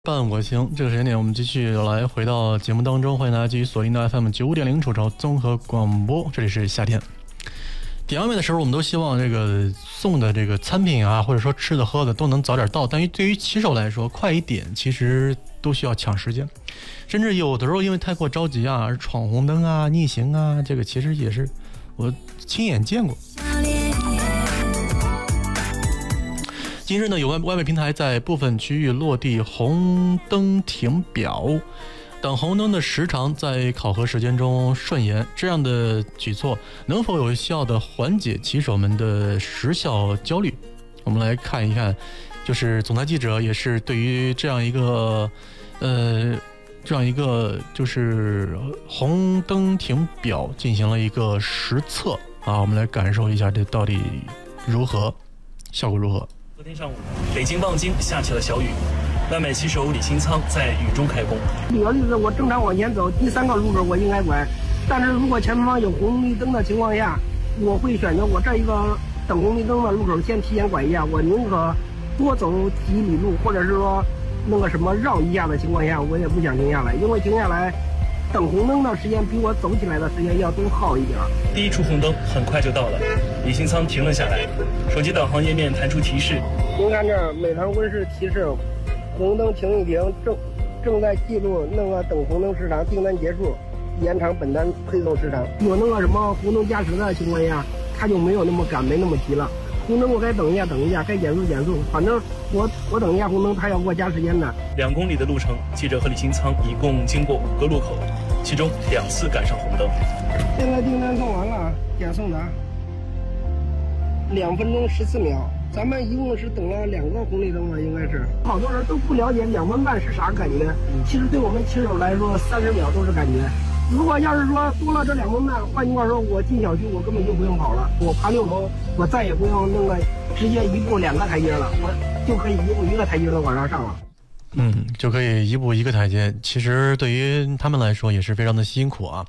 伴我行，这个时间点我们继续来回到节目当中，欢迎大家继续锁定到 FM95.0 楚州综合广播，这里是夏天。点外卖的时候，我们都希望这个送的这个餐品啊，或者说吃的喝的都能早点到，但对于骑手来说，快一点其实都需要抢时间，甚至有的时候因为太过着急啊，而闯红灯啊、逆行啊，这个其实也是我亲眼见过。今日呢，有外卖平台在部分区域落地红灯停表，等红灯的时长在考核时间中顺延。这样的举措能否有效的缓解骑手们的时效焦虑？我们来看一看，就是总台记者也是对于这样一个就是红灯停表进行了一个实测啊，我们来感受一下这到底如何，效果如何。 昨天上午，北京望京下起了小雨，外卖骑手李新仓在雨中开工。 举个例子，我正常往前走，第三个路口我应该拐，但是如果前方有红绿灯的情况下，我会选择我这一个等红绿灯的路口先提前拐一下，我宁可多走几里路，或者是说那个什么绕一下的情况下，我也不想停下来，因为停下来等红灯的时间比我走起来的时间要多耗一点。 第一处红灯很快就到了，李新仓停了下来，手机导航页面弹出提示。 您看这儿，美团温室提示，红灯停一停，正在记录那个等红灯时长，订单结束，延长本单配送时长。有那个什么红灯加时的情况下，他就没有那么赶，没那么急了。红灯我该等一下，该减速减速，反正我等一下红灯，他要给我加时间的。 2公里的路程，记者和李新仓一共经过5个路口，其中2次赶上红灯。 现在订单送完了，检送达2分钟14秒。咱们一共是等了2个红绿灯吧，应该是。好多人都不了解2分半是啥感觉，其实对我们骑手来说，30秒都是感觉。如果要是说多了这2分半，换句话说，我进小区我根本就不用跑了，我爬6楼，我再也不用那个直接一步2个台阶了，我就可以一步1个台阶的往上上了。 就可以一步1个台阶。其实对于他们来说也是非常的辛苦啊。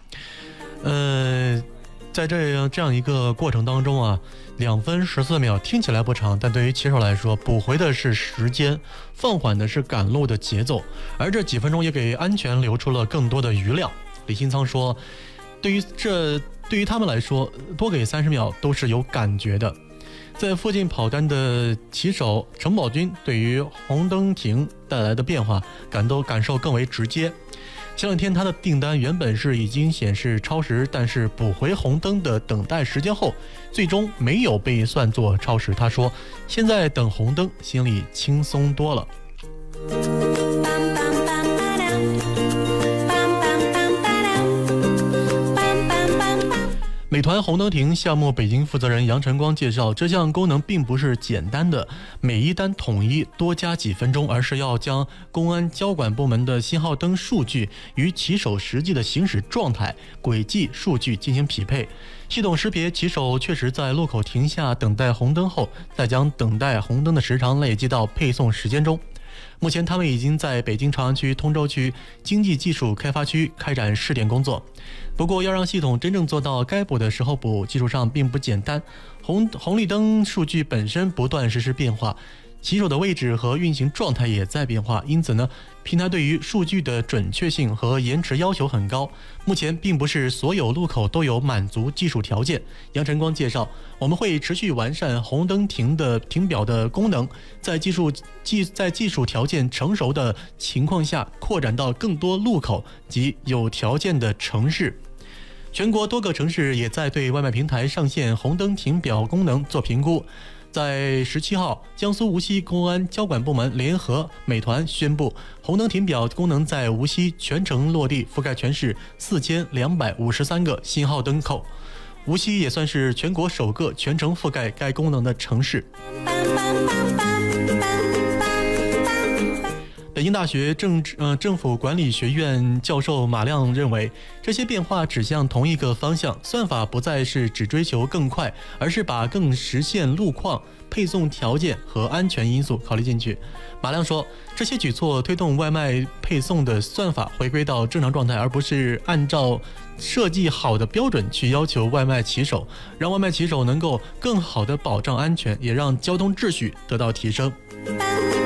在这样一个过程当中啊，2分14秒听起来不长，但对于骑手来说，补回的是时间，放缓的是赶路的节奏，而这几分钟也给安全留出了更多的余量。李新仓说，对于他们来说，多给30秒都是有感觉的。在附近跑单的骑手程宝军对于红灯停带来的变化感受更为直接。前2天他的订单原本是已经显示超时，但是补回红灯的等待时间后，最终没有被算作超时。他说，现在等红灯心里轻松多了。美团红灯停项目北京负责人杨晨光介绍，这项功能并不是简单的每一单统一多加几分钟，而是要将公安交管部门的信号灯数据与骑手实际的行驶状态、轨迹数据进行匹配，系统识别骑手确实在路口停下等待红灯后，再将等待红灯的时长累计到配送时间中。目前他们已经在北京朝阳区、通州区经济技术开发区开展试点工作。不过要让系统真正做到该补的时候补，技术上并不简单。红绿灯数据本身不断实时变化，骑手的位置和运行状态也在变化，因此呢，平台对于数据的准确性和延迟要求很高。目前并不是所有路口都有满足技术条件。杨晨光介绍，我们会持续完善红灯停表的功能，在技术条件成熟的情况下，扩展到更多路口及有条件的城市。全国多个城市也在对外卖平台上线红灯停表功能做评估。在17号，江苏无锡公安交管部门联合美团宣布，红灯停表功能在无锡全程落地，覆盖全市4253个信号灯口。无锡也算是全国首个全程覆盖该功能的城市。北京大学政府管理学院教授马亮认为，这些变化指向同一个方向，算法不再是只追求更快，而是把更实现路况、配送条件和安全因素考虑进去。马亮说，这些举措推动外卖配送的算法回归到正常状态，而不是按照设计好的标准去要求外卖骑手，让外卖骑手能够更好地保障安全，也让交通秩序得到提升。